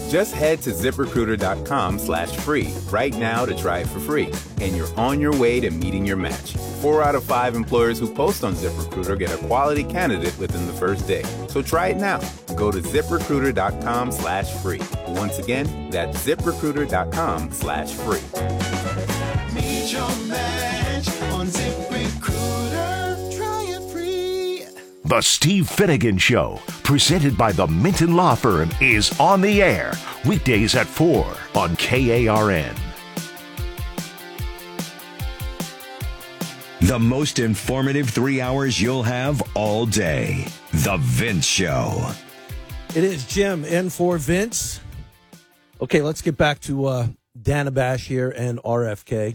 Just head to ZipRecruiter.com/free right now to try it for free. And you're on your way to meeting your match. 4 out of 5 employers who post on ZipRecruiter get a quality candidate within the first day. So try it now. Go to ZipRecruiter.com/free. Once again, that's ZipRecruiter.com/free. Meet your match on ZipRecruiter. Try it free. The Steve Finnegan Show, presented by the Minton Law Firm, is on the air weekdays at 4 on KARN. The most informative 3 hours you'll have all day. The Vince Show. It is Jim in for Vince. Okay, let's get back to Dana Bash here and RFK.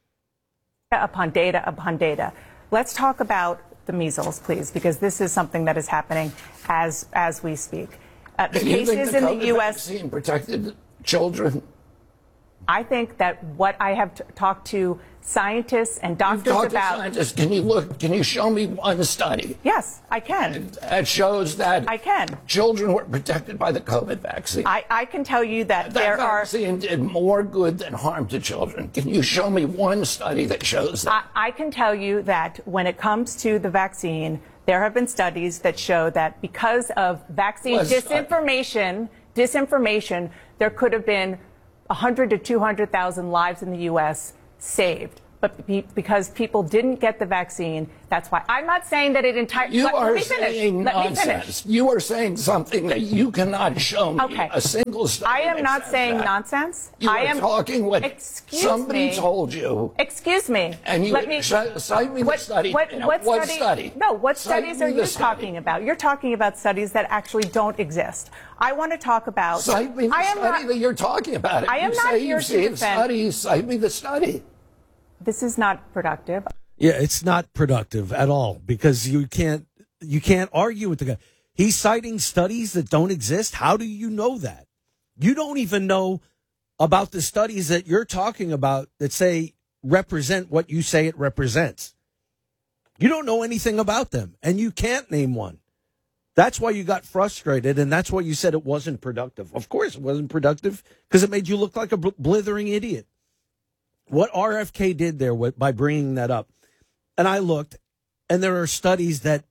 Upon data. Let's talk about the measles, please, because this is something that is happening as we speak. The cases in the U.S. vaccine protected children. I think that what I have talked to scientists and doctors about. Scientists. Can you show me one study? Yes, I can. That shows that I can. Children were protected by the COVID vaccine. I can tell you that there vaccine did more good than harm to children. Can you show me one study that shows that? I can tell you that when it comes to the vaccine, there have been studies that show that because of vaccine disinformation, there could have been 100 to 200,000 lives in the U.S. saved. But because people didn't get the vaccine, that's why. I'm not saying that it entirely. You are saying nonsense. You are saying something that you cannot show me a single study. I am not saying nonsense. You are talking what somebody told you. Excuse me. And you cite me the study. What study? No, what studies are you talking about? You're talking about studies that actually don't exist. I want to talk about. Cite me the study that you're talking about. I am not here to defend. Studies. Cite me the study. This is not productive. Yeah, it's not productive at all because you can't argue with the guy. He's citing studies that don't exist. How do you know that? You don't even know about the studies that you're talking about that say represent what you say it represents. You don't know anything about them, and you can't name one. That's why you got frustrated, and that's why you said it wasn't productive. Of course it wasn't productive because it made you look like a blithering idiot. What RFK did there by bringing that up, and I looked, and there are studies that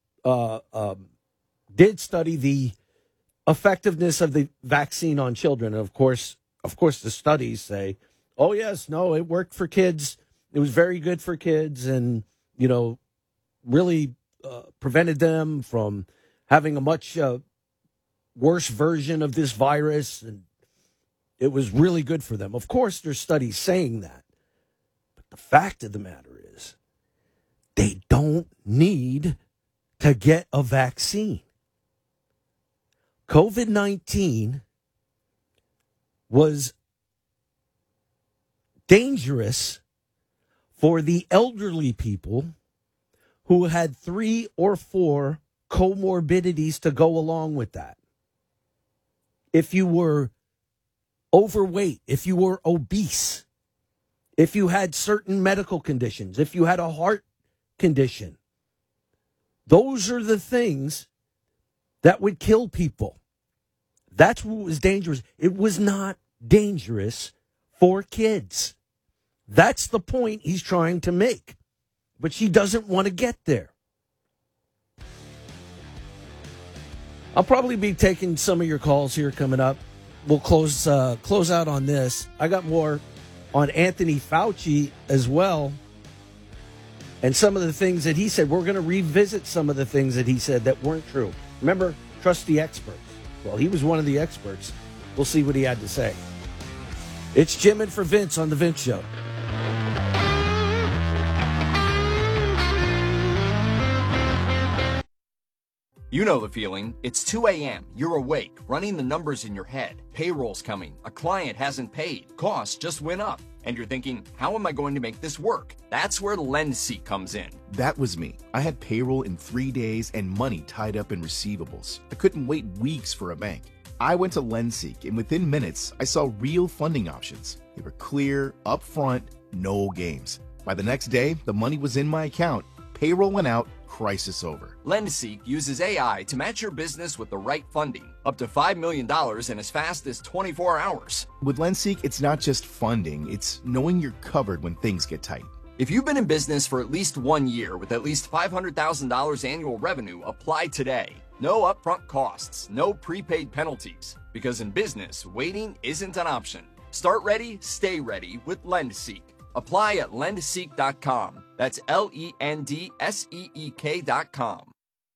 did study the effectiveness of the vaccine on children. And of course, the studies say, "Oh yes, no, it worked for kids. It was very good for kids, and really prevented them from having a much worse version of this virus." And it was really good for them. Of course, there's studies saying that. But the fact of the matter is, they don't need to get a vaccine. COVID-19 was dangerous for the elderly people who had 3 or 4 comorbidities to go along with that. If you were overweight, if you were obese, if you had certain medical conditions, if you had a heart condition, those are the things that would kill people. That's what was dangerous. It was not dangerous for kids. That's the point he's trying to make. But she doesn't want to get there. I'll probably be taking some of your calls here coming up. We'll close out on this. I got more on Anthony Fauci as well. And some of the things that he said. We're going to revisit some of the things that he said that weren't true. Remember, trust the experts. Well, he was one of the experts. We'll see what he had to say. It's Jim in for Vince on The Vince Show. You know the feeling. It's 2 a.m. You're awake, running the numbers in your head. Payroll's coming. A client hasn't paid. Costs just went up. And you're thinking, how am I going to make this work? That's where LendSeek comes in. That was me. I had payroll in 3 days and money tied up in receivables. I couldn't wait weeks for a bank. I went to LendSeek, and within minutes, I saw real funding options. They were clear, upfront, no games. By the next day, the money was in my account, Payroll went out, crisis over. LendSeek uses AI to match your business with the right funding, up to $5 million in as fast as 24 hours. With LendSeek, it's not just funding, it's knowing you're covered when things get tight. If you've been in business for at least 1 year with at least $500,000 annual revenue, apply today. No upfront costs, no prepaid penalties. Because in business, waiting isn't an option. Start ready, stay ready with LendSeek. Apply at lendseek.com. That's LENDSEEK.com.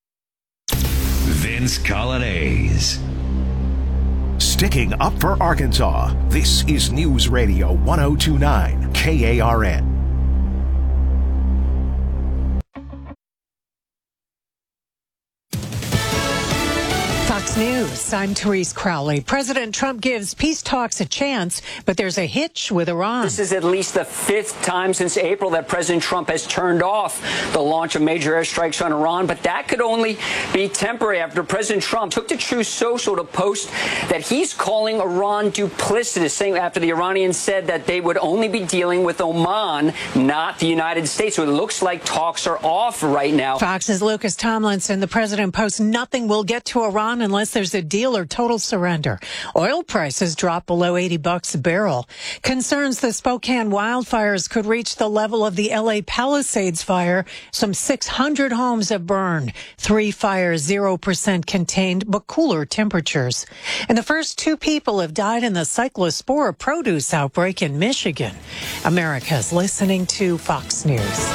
Vince Colonnese. Sticking up for Arkansas, this is News Radio 1029 KARN. Fox News, I'm Therese Crowley. President Trump gives peace talks a chance, but there's a hitch with Iran. This is at least the 5th time since April that President Trump has turned off the launch of major airstrikes on Iran, but that could only be temporary after President Trump took to Truth Social to post that he's calling Iran duplicitous, saying after the Iranians said that they would only be dealing with Oman, not the United States. So it looks like talks are off right now. Fox's Lucas Tomlinson, the president posts nothing will get to Iran unless there's a deal or total surrender. Oil prices dropped below $80 a barrel. Concerns the Spokane wildfires could reach the level of the LA Palisades fire. Some 600 homes have burned. 3 fires, 0% contained, but cooler temperatures. And the first 2 people have died in the cyclospora produce outbreak in Michigan. America's listening to Fox News.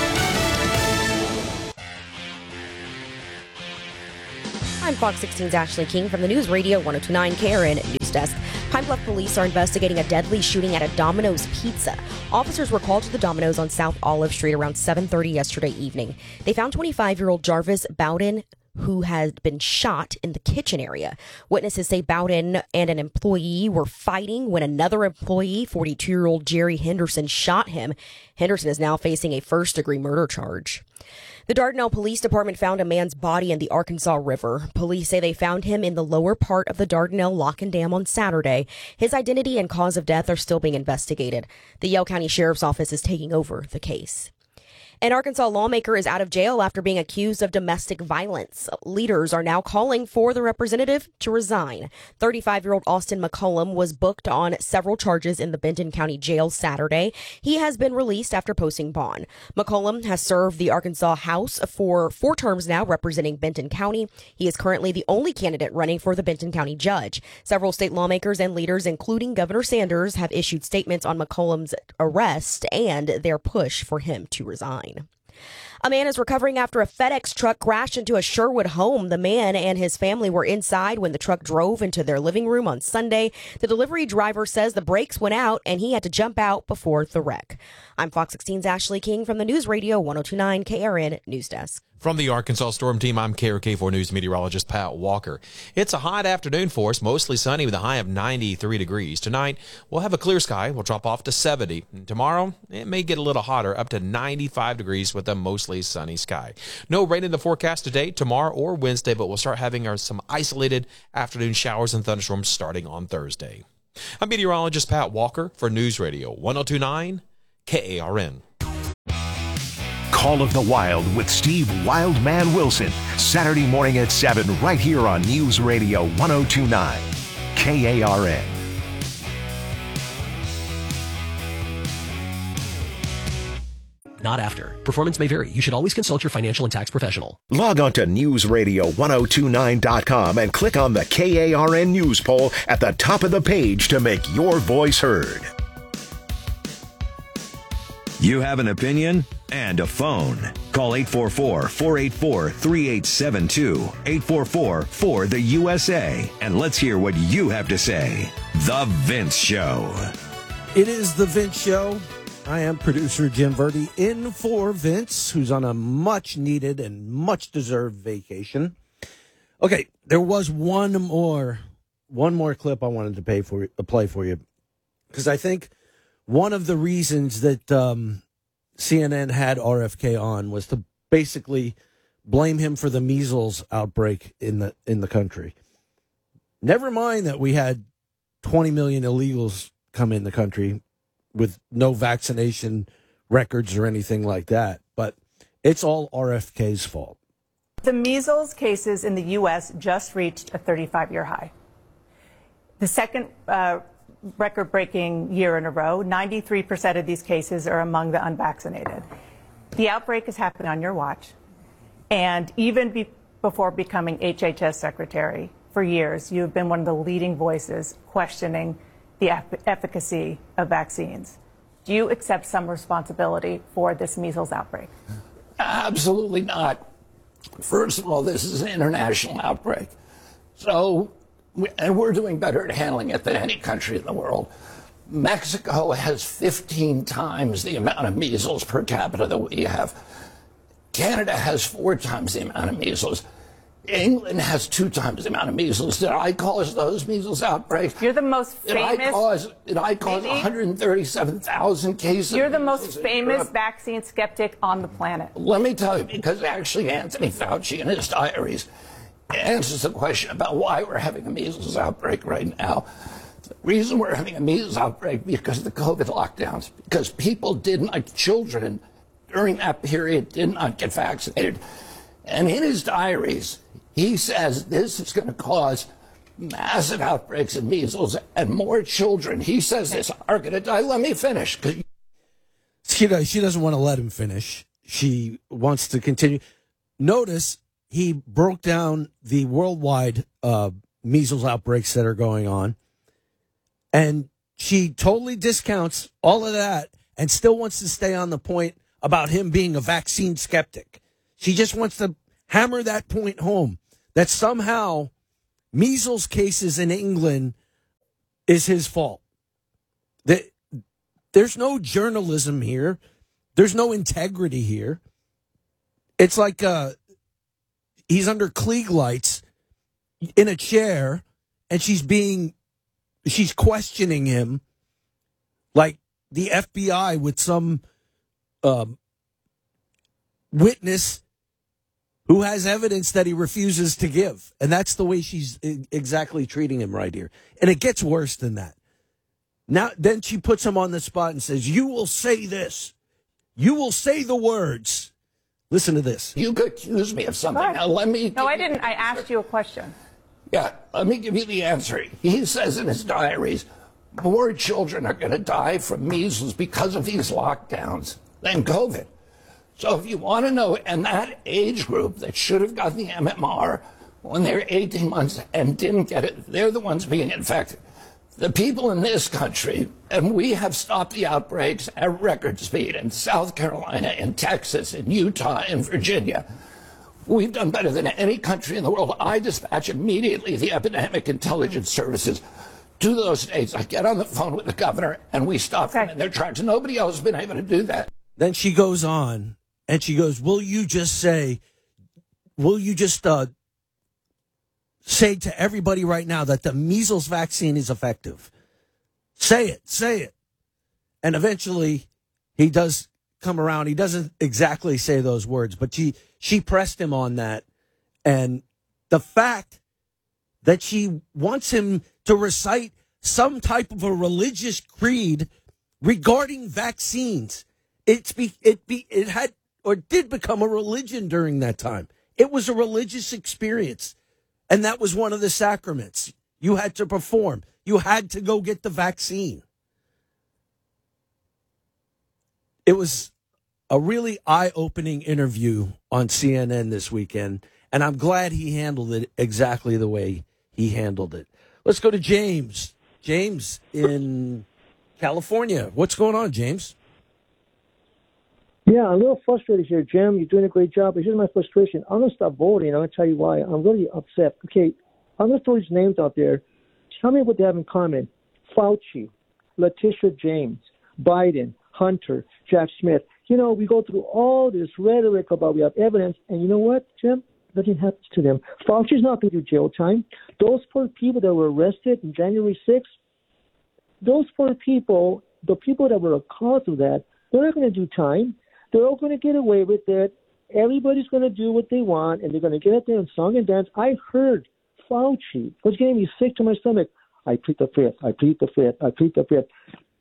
I'm Fox 16's Ashley King from the News Radio 1029 KRN News Desk. Pine Bluff police are investigating a deadly shooting at a Domino's Pizza. Officers were called to the Domino's on South Olive Street around 7:30 yesterday evening. They found 25-year-old Jarvis Bowden, who had been shot in the kitchen area. Witnesses say Bowden and an employee were fighting when another employee, 42-year-old Jerry Henderson, shot him. Henderson is now facing a first-degree murder charge. The Dardanelle Police Department found a man's body in the Arkansas River. Police say they found him in the lower part of the Dardanelle Lock and Dam on Saturday. His identity and cause of death are still being investigated. The Yale County Sheriff's Office is taking over the case. An Arkansas lawmaker is out of jail after being accused of domestic violence. Leaders are now calling for the representative to resign. 35-year-old Austin McCollum was booked on several charges in the Benton County Jail Saturday. He has been released after posting bond. McCollum has served the Arkansas House for 4 terms now, representing Benton County. He is currently the only candidate running for the Benton County judge. Several state lawmakers and leaders, including Governor Sanders, have issued statements on McCollum's arrest and their push for him to resign. A man is recovering after a FedEx truck crashed into a Sherwood home. The man and his family were inside when the truck drove into their living room on Sunday. The delivery driver says the brakes went out and he had to jump out before the wreck. I'm Fox 16's Ashley King from the News Radio 1029 KRN News Desk. From the Arkansas Storm Team, I'm KRK4 News meteorologist Pat Walker. It's a hot afternoon for us, mostly sunny with a high of 93 degrees. Tonight, we'll have a clear sky. We'll drop off to 70. And tomorrow, it may get a little hotter, up to 95 degrees with a mostly sunny sky. No rain in the forecast today, tomorrow, or Wednesday, but we'll start having some isolated afternoon showers and thunderstorms starting on Thursday. I'm meteorologist Pat Walker for News Radio 1029 KARN. Call of the Wild with Steve Wildman Wilson, Saturday morning at 7 right here on News Radio 1029 KARN. Not after. Performance may vary. You should always consult your financial and tax professional. Log on to newsradio1029.com and click on the KARN News poll at the top of the page to make your voice heard. You have an opinion and a phone. Call 844-484-3872, 844-4-THE-USA, and let's hear what you have to say. The Vince Show. It is The Vince Show. I am producer Jim Verdi in for Vince, who's on a much-needed and much-deserved vacation. Okay, there was one more clip I wanted to play for you, because I think one of the reasons that CNN had RFK on was to basically blame him for the measles outbreak in the country. Never mind that we had 20 million illegals come in the country with no vaccination records or anything like that. But It's all RFK's fault. The measles cases in the U.S. just reached a 35-year high. The second record-breaking year in a row, 93% of these cases are among the unvaccinated. The outbreak has happened on your watch. And even before becoming HHS secretary, for years, you have been one of the leading voices questioning the efficacy of vaccines. Do you accept some responsibility for this measles outbreak? Absolutely not. First of all, this is an international outbreak. And we're doing better at handling it than any country in the world. Mexico has 15 times the amount of measles per capita that we have. Canada has 4 times the amount of measles. England has 2 times the amount of measles. Did I cause those measles outbreaks? You're the most famous. Did I cause 137,000 cases? You're the most famous vaccine skeptic on the planet. Let me tell you, because actually Anthony Fauci in his diaries answers the question about why we're having a measles outbreak right now. The reason we're having a measles outbreak is because of the COVID lockdowns, because children during that period did not get vaccinated. And in his diaries, he says this is going to cause massive outbreaks of measles and more children, he says this, are going to die. Let me finish. She doesn't want to let him finish. She wants to continue. Notice he broke down the worldwide measles outbreaks that are going on. And she totally discounts all of that and still wants to stay on the point about him being a vaccine skeptic. She just wants to hammer that point home, that somehow measles cases in England is his fault. There's no journalism here. There's no integrity here. It's like he's under Klieg lights in a chair, and she's questioning him like the FBI with some witness who has evidence that he refuses to give. And that's the way she's exactly treating him right here. And it gets worse than that. Now, then she puts him on the spot and says, you will say this. You will say the words. Listen to this. You could accuse me of something. Now, let me... No, I didn't. I asked you a question. Yeah, let me give you the answer. He says in his diaries, more children are going to die from measles because of these lockdowns than COVID. So if you want to know, and that age group that should have gotten the MMR when they were 18 months and didn't get it, they're the ones being infected. The people in this country, and we have stopped the outbreaks at record speed in South Carolina, in Texas, in Utah, in Virginia. We've done better than any country in the world. I dispatch immediately the epidemic intelligence services to those states. I get on the phone with the governor, and we stop them in their tracks. Nobody else has been able to do that. Then she goes on. And she goes, will you just say to everybody right now that the measles vaccine is effective? Say it. And eventually he does come around. He doesn't exactly say those words, but she pressed him on that. And the fact that she wants him to recite some type of a religious creed regarding vaccines, it had or did become a religion during that time. It was a religious experience. And that was one of the sacraments. You had to perform. You had to go get the vaccine. It was a really eye-opening interview on CNN this weekend. And I'm glad he handled it exactly the way he handled it. Let's go to James. James in California. What's going on, James? Yeah, I'm a little frustrated here, Jim. You're doing a great job, but here's my frustration. I'm going to stop voting. I'm going to tell you why. I'm really upset. Okay, I'm going to throw these names out there. Tell me what they have in common. Fauci, Letitia James, Biden, Hunter, Jack Smith. You know, we go through all this rhetoric about we have evidence, and you know what, Jim? Nothing happens to them. Fauci's not going to do jail time. Those poor people that were arrested on January 6th, those poor people, the people that were a cause of that, they're not going to do time. They're all going to get away with it. Everybody's going to do what they want, and they're going to get out there and song and dance. I heard Fauci was getting me sick to my stomach. I plead the fifth. I plead the fifth. I plead the fifth.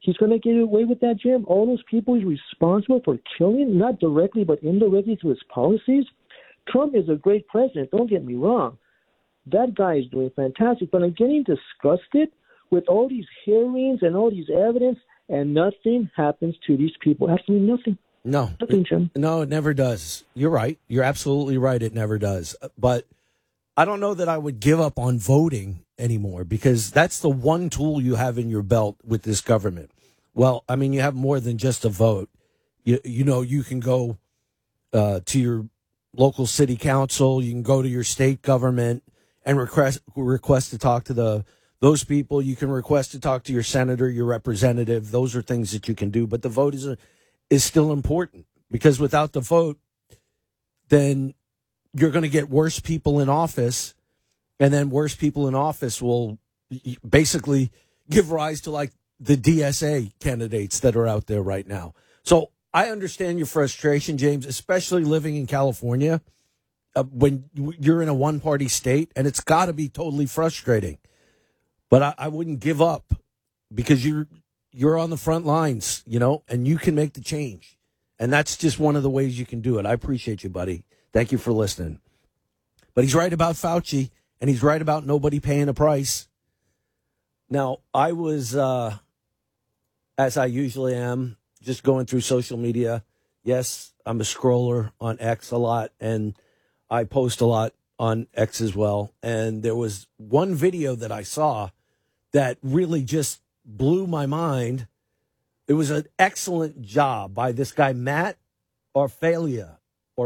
he's going to get away with that, Jim? All those people he's responsible for killing, not directly but indirectly through his policies? Trump is a great president, don't get me wrong. That guy is doing fantastic, but I'm getting disgusted with all these hearings and all these evidence, and nothing happens to these people. Absolutely nothing. No. Nothing, Jim. No, it never does. You're right. You're absolutely right. It never does. But I don't know that I would give up on voting anymore, because that's the one tool you have in your belt with this government. Well, I mean, you have more than just a vote. You know, you can go to your local city council, you can go to your state government and request to talk to those people. You can request to talk to your senator, your representative. Those are things that you can do. But the vote is still important, because without the vote, then you're going to get worse people in office, and then worse people in office will basically give rise to like the DSA candidates that are out there right now. So I understand your frustration, James, especially living in California when you're in a one-party state, and it's got to be totally frustrating. But I wouldn't give up, because you're on the front lines, you know, and you can make the change. And that's just one of the ways you can do it. I appreciate you, buddy. Thank you for listening. But he's right about Fauci, and he's right about nobody paying a price. Now, I was, as I usually am, just going through social media. Yes, I'm a scroller on X a lot, and I post a lot on X as well. And there was one video that I saw that really just blew my mind. It was an excellent job by this guy, Matt Orfalia.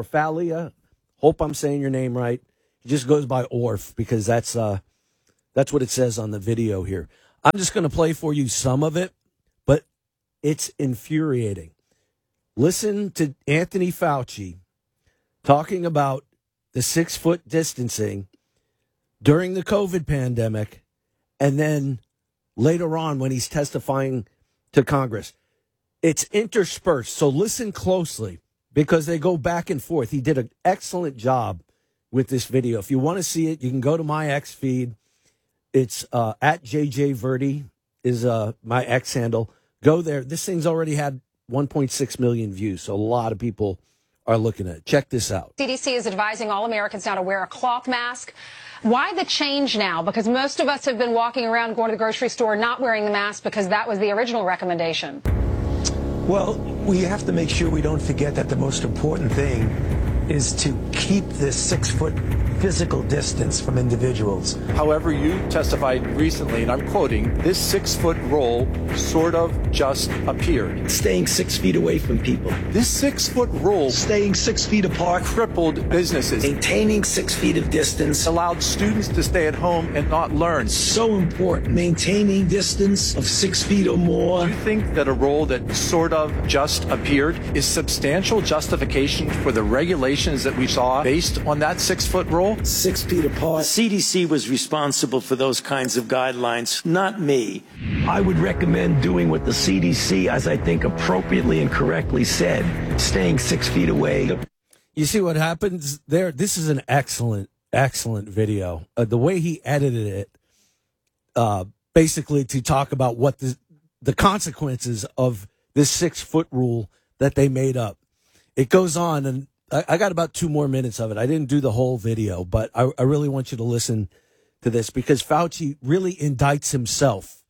Hope I'm saying your name right. He just goes by Orf, because that's what it says on the video here. I'm just going to play for you some of it, but it's infuriating. Listen to Anthony Fauci talking about the 6-foot distancing during the COVID pandemic, and then later on when he's testifying to Congress. It's interspersed, so listen closely, because they go back and forth. He did an excellent job with this video. If you want to see it, you can go to my X feed. It's at JJ Verdi is my X handle. Go there. This thing's already had 1.6 million views, so a lot of people are looking at it. Check this out. CDC is advising all Americans now to wear a cloth mask. Why the change now? Because most of us have been walking around, going to the grocery store, not wearing the mask, because that was the original recommendation. Well, we have to make sure we don't forget that the most important thing is to keep this 6-foot physical distance from individuals. However, you testified recently, and I'm quoting, this 6-foot rule sort of just appeared. Staying 6 feet away from people. This 6-foot rule, staying 6 feet apart, crippled businesses. Maintaining 6 feet of distance. Allowed students to stay at home and not learn. So important. Maintaining distance of 6 feet or more. Do you think that a rule that sort of just appeared is substantial justification for the regulations that we saw based on that 6-foot rule? 6 feet apart. CDC was responsible for those kinds of guidelines, not me. I would recommend doing what the CDC, as I think appropriately and correctly said, staying 6 feet away. You see what happens there? This is an excellent video. The way he edited it, basically to talk about what the consequences of this 6-foot rule that they made up. It goes on, and I got about 2 more minutes of it. I didn't do the whole video, but I really want you to listen to this, because Fauci really indicts himself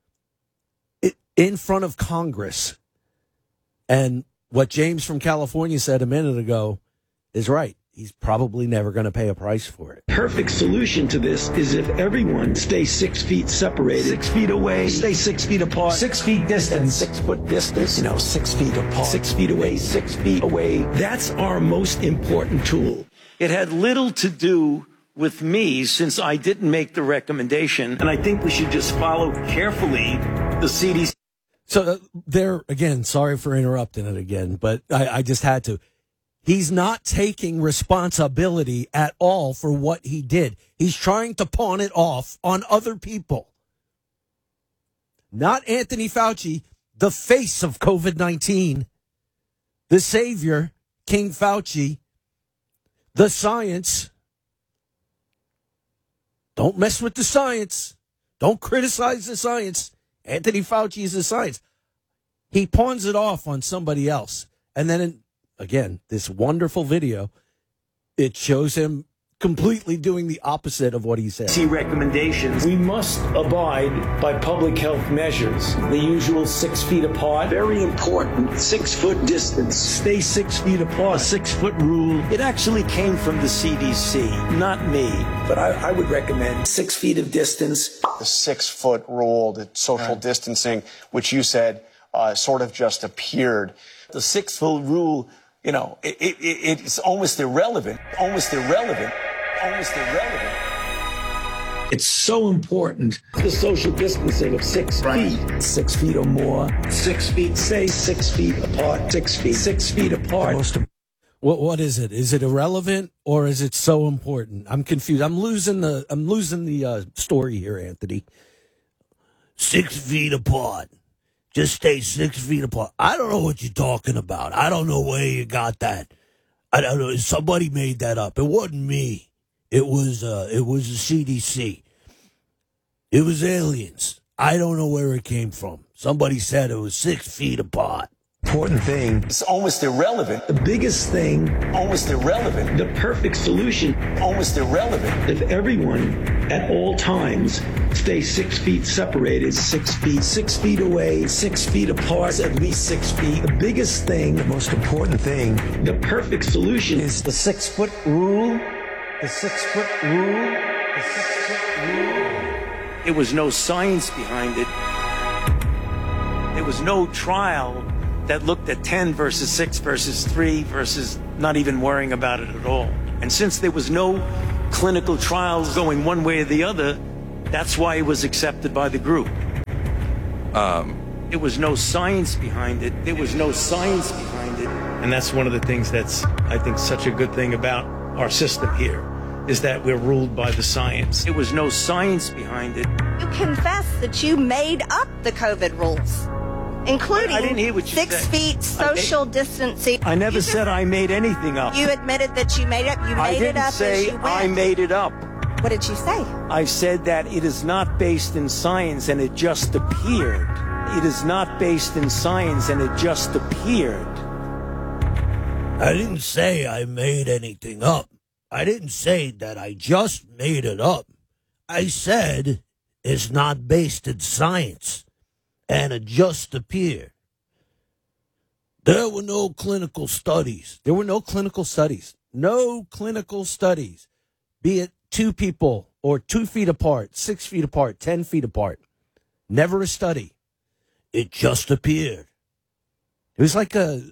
in front of Congress. And what James from California said a minute ago is right. He's probably never going to pay a price for it. Perfect solution to this is if everyone stays 6 feet separated, 6 feet away, stay 6 feet apart, 6 feet distance, 6 foot distance, 6 feet apart, 6 feet away, 6 feet away. That's our most important tool. It had little to do with me, since I didn't make the recommendation, and I think we should just follow carefully the CDC. So there, again, sorry for interrupting it again, but I just had to. He's not taking responsibility at all for what he did. He's trying to pawn it off on other people. Not Anthony Fauci, the face of COVID-19, the savior, King Fauci, the science. Don't mess with the science. Don't criticize the science. Anthony Fauci is the science. He pawns it off on somebody else. And then, again, this wonderful video, it shows him completely doing the opposite of what he said. See recommendations. We must abide by public health measures. The usual 6 feet apart. Very important. 6 foot distance. Stay 6 feet apart. 6 foot rule. It actually came from the CDC, not me. But I would recommend 6 feet of distance. The 6 foot rule, the social distancing, which you said sort of just appeared. The 6 foot rule, you know, it's almost irrelevant. Almost irrelevant. Almost irrelevant. It's so important. The social distancing of 6 feet. 6 feet or more. 6 feet, say 6 feet apart. 6 feet. 6 feet apart. What is it? Is it irrelevant or is it so important? I'm confused. I'm losing the story here, Anthony. 6 feet apart. Just stay 6 feet apart. I don't know what you're talking about. I don't know where you got that. I don't know. Somebody made that up. It wasn't me. It was the CDC. It was aliens. I don't know where it came from. Somebody said it was 6 feet apart. Important thing. It's almost irrelevant. The biggest thing. Almost irrelevant. The perfect solution. Almost irrelevant. If everyone at all times stay 6 feet separated, 6 feet away, 6 feet apart, at least 6 feet. The biggest thing, the most important thing, the perfect solution is the 6 foot rule. The 6 foot rule. The 6 foot rule. There was no science behind it. There was no trial that looked at 10 versus 6 versus 3 versus not even worrying about it at all. And since there was no clinical trials going one way or the other, that's why it was accepted by the group. There was no science behind it. There was no science behind it. And that's one of the things that's, I think, such a good thing about our system here, is that we're ruled by the science. There was no science behind it. You confess that you made up the COVID rules, including I didn't hear what you 6 said. feet social distancing. I never said I made anything up. You admitted that you made it up. You I made didn't it up say as you went. I made it up. What did you say? I said that it is not based in science and it just appeared. It is not based in science and it just appeared. I didn't say I made anything up. I didn't say that I just made it up. I said it's not based in science and it just appeared. There were no clinical studies. There were no clinical studies. No clinical studies. Be it 2 people or 2 feet apart, 6 feet apart, 10 feet apart. Never a study. It just appeared. It was like a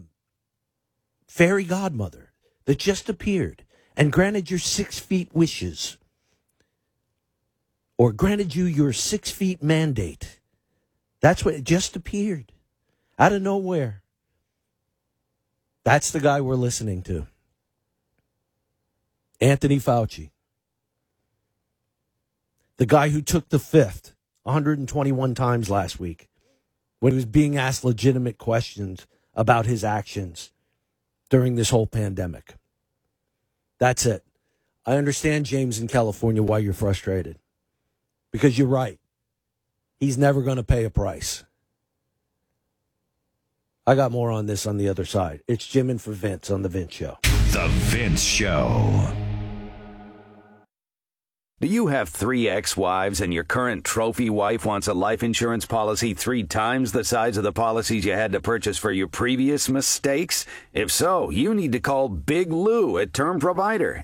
fairy godmother that just appeared and granted your 6 feet wishes, or granted you your 6 feet mandate. That's what it just appeared out of nowhere. That's the guy we're listening to. Anthony Fauci. The guy who took the fifth 121 times last week when he was being asked legitimate questions about his actions during this whole pandemic. That's it. I understand, James, in California, why you're frustrated. Because you're right. He's never going to pay a price. I got more on this on the other side. It's Jim in for Vince on The Vince Show. The Vince Show. Do you have 3 ex-wives and your current trophy wife wants a life insurance policy 3 times the size of the policies you had to purchase for your previous mistakes? If so, you need to call Big Lou at Term Provider,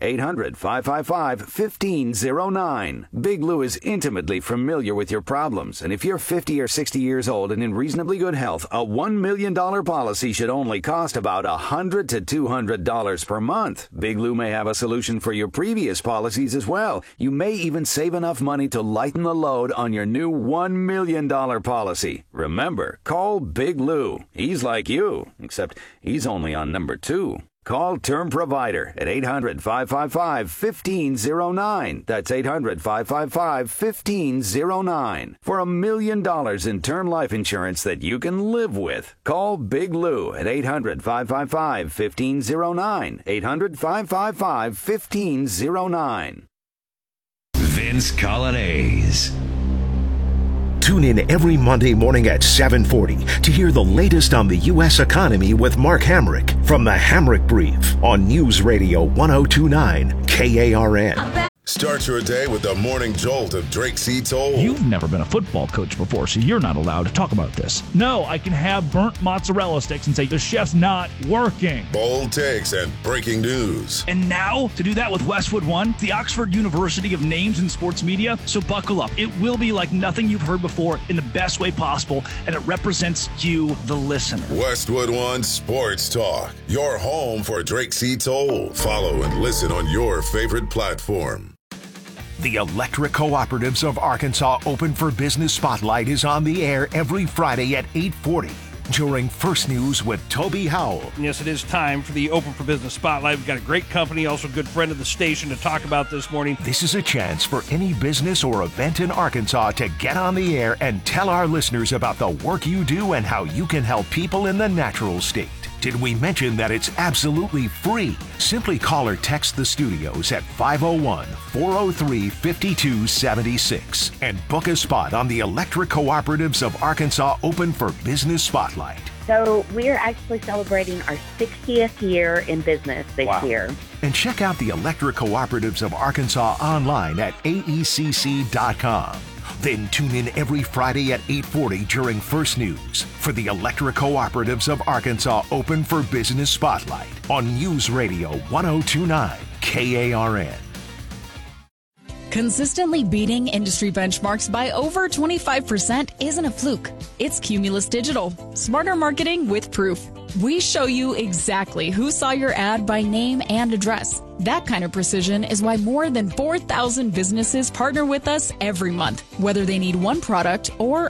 800-555-1509. Big Lou is intimately familiar with your problems, and if you're 50 or 60 years old and in reasonably good health, a $1 million policy should only cost about $100 to $200 per month. Big Lou may have a solution for your previous policies as well. You may even save enough money to lighten the load on your new $1 million policy. Remember, call Big Lou. He's like you, except he's only on number 2. Call Term Provider at 800-555-1509. That's 800-555-1509. For $1 million in term life insurance that you can live with. Call Big Lou at 800-555-1509. 800-555-1509. Vince Colonnese. Tune in every Monday morning at 7:40 to hear the latest on the U.S. economy with Mark Hamrick from the Hamrick Brief on News Radio 1029 KARN. Start your day with the morning jolt of Drake C. Toll. You've never been a football coach before, so you're not allowed to talk about this. No, I can have burnt mozzarella sticks and say the chef's not working. Bold takes and breaking news. And now, to do that with Westwood One, the Oxford University of names in sports media. So buckle up. It will be like nothing you've heard before in the best way possible, and it represents you, the listener. Westwood One Sports Talk, your home for Drake C. Toll. Follow and listen on your favorite platform. The Electric Cooperatives of Arkansas Open for Business Spotlight is on the air every Friday at 8:40 during First News with Toby Howell. Yes, it is time for the Open for Business Spotlight. We've got a great company, also a good friend of the station to talk about this morning. This is a chance for any business or event in Arkansas to get on the air and tell our listeners about the work you do and how you can help people in the natural state. Did we mention that it's absolutely free? Simply call or text the studios at 501-403-5276 and book a spot on the Electric Cooperatives of Arkansas Open for Business Spotlight. So we're actually celebrating our 60th year in business this year. And check out the Electric Cooperatives of Arkansas online at aecc.com. Then tune in every Friday at 8:40 during First News for the Electric Cooperatives of Arkansas Open for Business Spotlight on News Radio 1029 KARN. Consistently beating industry benchmarks by over 25% isn't a fluke. It's Cumulus Digital. Smarter marketing with proof. We show you exactly who saw your ad by name and address. That kind of precision is why more than 4,000 businesses partner with us every month, whether they need one product or